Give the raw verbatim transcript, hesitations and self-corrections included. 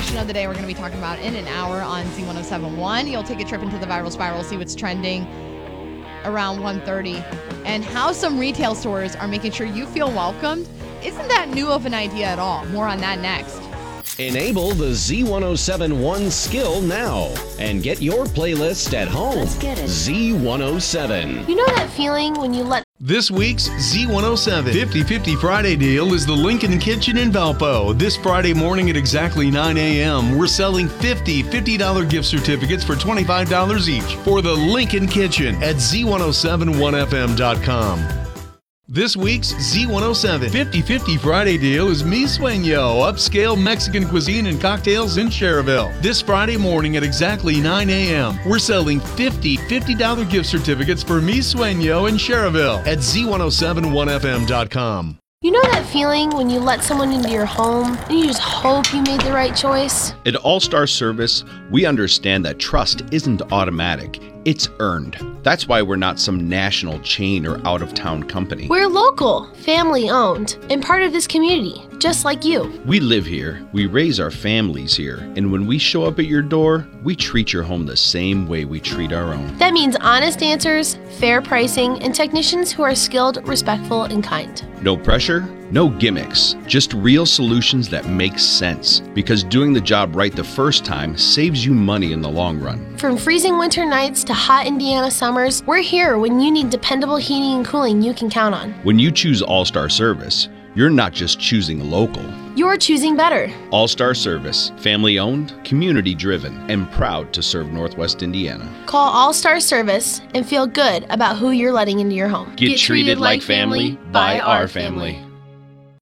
question of the day we're going to be talking about in an hour on Z one oh seven point one. You'll take a trip into the viral spiral, see what's trending around one thirty, and how some retail stores are making sure you feel welcomed. Isn't that new of an idea at all? More on that next. Enable the Z one oh seven point one skill now and get your playlist at home. Let's get it. Z one oh seven. You know that feeling when you let This week's Z one oh seven fifty fifty Friday deal is the Lincoln Kitchen in Valpo. This Friday morning at exactly nine a.m., we're selling fifty fifty dollar gift certificates for twenty-five dollars each for the Lincoln Kitchen at Z one oh seven one F M dot com. This week's Z one oh seven fifty fifty Friday deal is Mi Sueño, upscale Mexican cuisine and cocktails in Cherville. This Friday morning at exactly nine a.m., we're selling fifty fifty dollar gift certificates for Mi Sueño in Cherville at Z one oh seven one F M dot com. You know that feeling when you let someone into your home and you just hope you made the right choice? At All Star Service, we understand that trust isn't automatic, it's earned. That's why we're not some national chain or out-of-town company. We're local, family-owned, and part of this community, just like you. We live here, we raise our families here, and when we show up at your door, we treat your home the same way we treat our own. That means honest answers, fair pricing, and technicians who are skilled, respectful, and kind. No pressure, no gimmicks, just real solutions that make sense. Because doing the job right the first time saves you money in the long run. From freezing winter nights to hot Indiana summers, we're here when you need dependable heating and cooling you can count on. When you choose All Star Service, you're not just choosing local. You're choosing better. All Star Service, family owned, community driven, and proud to serve Northwest Indiana. Call All Star Service and feel good about who you're letting into your home. Get, Get treated, treated like family by our family. family.